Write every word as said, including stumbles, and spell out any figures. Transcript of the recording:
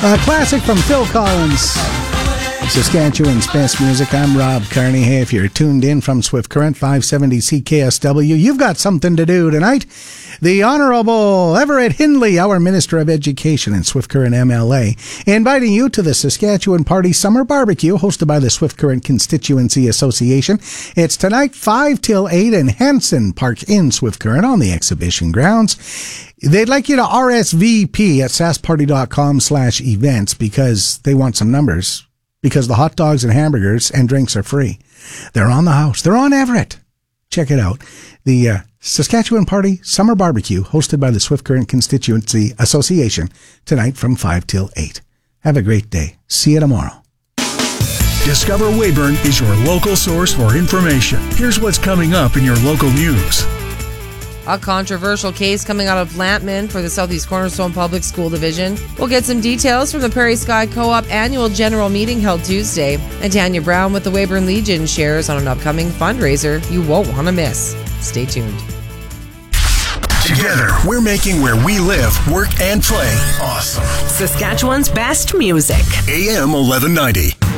A classic from Phil Collins. Saskatchewan's best music. I'm Rob Carney. Hey, if you're tuned in from Swift Current five seventy C K S W, you've got something to do tonight. The Honourable Everett Hindley, our Minister of Education and Swift Current M L A, inviting you to the Saskatchewan Party Summer Barbecue hosted by the Swift Current Constituency Association. It's tonight five till eight in Hanson Park in Swift Current on the exhibition grounds. They'd like you to R S V P at sassparty.com slash events because they want some numbers. Because the hot dogs and hamburgers and drinks are free. They're on the house. They're on Everett. Check it out. The uh, Saskatchewan Party Summer Barbecue, hosted by the Swift Current Constituency Association, tonight from five till eight. Have a great day. See you tomorrow. Discover Weyburn is your local source for information. Here's what's coming up in your local news. A controversial case coming out of Lantman for the Southeast Cornerstone Public School Division. We'll get some details from the Prairie Sky Co-op annual general meeting held Tuesday. And Tanya Brown with the Weyburn Legion shares on an upcoming fundraiser you won't want to miss. Stay tuned. Together, we're making where we live, work, and play awesome. Saskatchewan's best music. A M eleven ninety.